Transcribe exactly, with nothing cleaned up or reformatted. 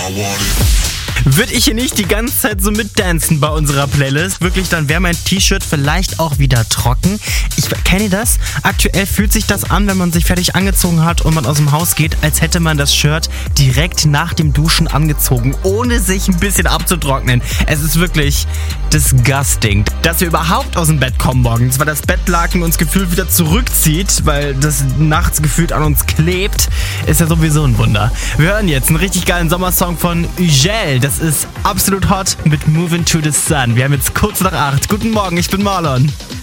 Würde ich hier nicht die ganze Zeit so mitdancen bei unserer Playlist, wirklich, dann wäre mein T-Shirt vielleicht auch wieder trocken. Ich kenne ihr das? Aktuell fühlt sich das an, wenn man sich fertig angezogen hat und man aus dem Haus geht, als hätte man das Shirt direkt nach dem Duschen angezogen, ohne sich ein bisschen abzutrocknen. Es ist wirklich disgusting, dass wir überhaupt aus dem Bett kommen morgens, weil das Bettlaken uns gefühlt wieder zurückzieht, weil das nachts gefühlt an uns klebt, ist ja sowieso ein Wunder. Wir hören jetzt einen richtig geilen Sommersong von Ugel. Das ist absolut hot mit Moving to the Sun. Wir haben jetzt kurz nach acht. Guten Morgen, ich bin Marlon.